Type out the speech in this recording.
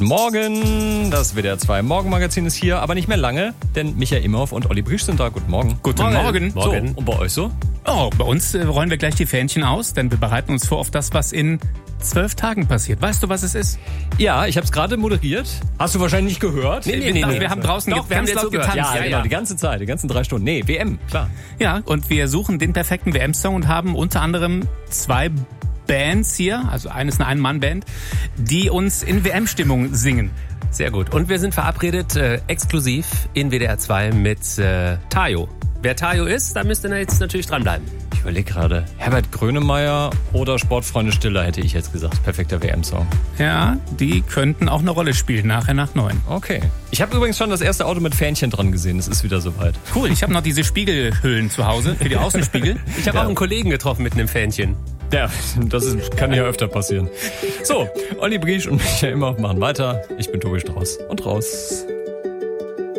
Morgen, das WDR 2 Morgenmagazin ist hier, aber nicht mehr lange, denn Michael Imhoff und Olli Briesch sind da. Guten Morgen. Guten Morgen. So, und bei euch so? Oh, bei uns rollen wir gleich die Fähnchen aus, denn wir bereiten uns vor auf das, was in 12 Tagen passiert. Weißt du, was es ist? Ja, ich habe es gerade moderiert. Hast du wahrscheinlich nicht gehört? Nee. Wir haben draußen ganz laut getanzt. Ja, genau, die ganze Zeit, die ganzen 3 Stunden. Nee, WM, klar. Ja, und wir suchen den perfekten WM-Song und haben unter anderem 2 Bands hier, also eine ist eine Ein-Mann-Band, die uns in WM-Stimmung singen. Sehr gut. Und wir sind verabredet exklusiv in WDR 2 mit Tayo. Wer Tayo ist, da müsst ihr jetzt natürlich dranbleiben. Ich überlege gerade, Herbert Grönemeyer oder Sportfreunde Stiller, hätte ich jetzt gesagt. Perfekter WM-Song. Ja, die könnten auch eine Rolle spielen, nachher nach 9. Okay. Ich habe übrigens schon das erste Auto mit Fähnchen dran gesehen. Es ist wieder soweit. Cool, ich habe noch diese Spiegelhüllen zu Hause für die Außenspiegel. Ich habe auch einen Kollegen getroffen mit einem Fähnchen. Ja, kann ja öfter passieren. So, Olli Briesch und Michael Imhoff machen weiter. Ich bin Tobi Strauß und raus.